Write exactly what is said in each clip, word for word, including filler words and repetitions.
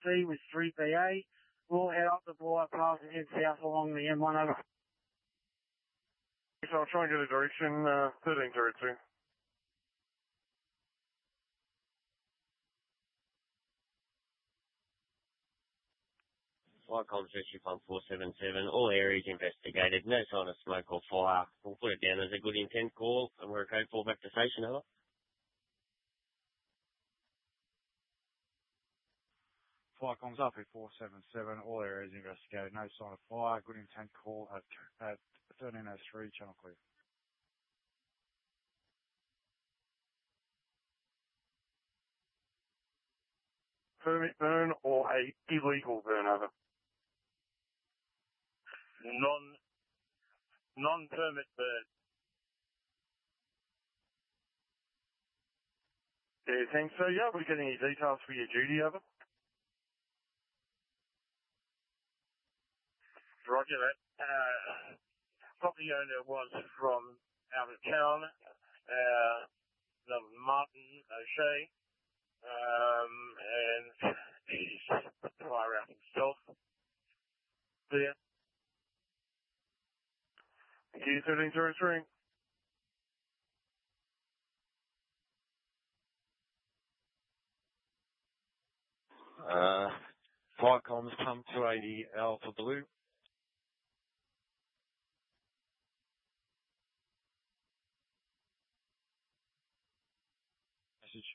C with three P A. We'll head up the bypass and head south along the M one over. So I'll try and get a direction, uh, thirteen zero two. Flight comms Rescue Pump four seven seven, all areas investigated, no sign of smoke or fire. We'll put it down as a good intent call, and we're okay to fall back to station, over. Flight comms R P four seven seven, all areas investigated, no sign of fire, good intent call at, at thirteen oh three, channel clear. Permit burn or a illegal burn, over? Non, non-permit burn. Yeah, thanks. So, yeah, we're getting any details for your duty, over? Roger that. Uh, property owner was from out of town, uh, the Martin O'Shea, um, and he's put the fire out himself. Clear. Thank you, thirteen zero three. Uh, flight comms pump two eighty Alpha Blue. Message.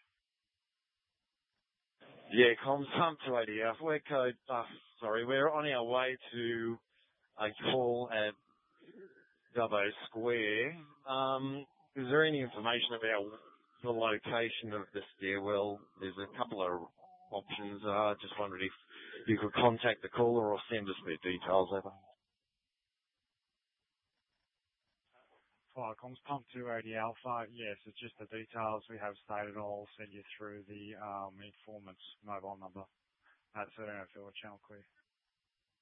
Yeah, comms pump two eighty Alpha. We're code, uh, sorry, we're on our way to a call at Dubbo Square. Um, is there any information about the location of the stairwell? There's a couple of options. I uh, just wondered if you could contact the caller or send us their details over. Flight comms pump two eighty Alpha, yes, it's just the details we have stated. I'll send you through the um, informant's mobile number at thirteen oh four, channel clear.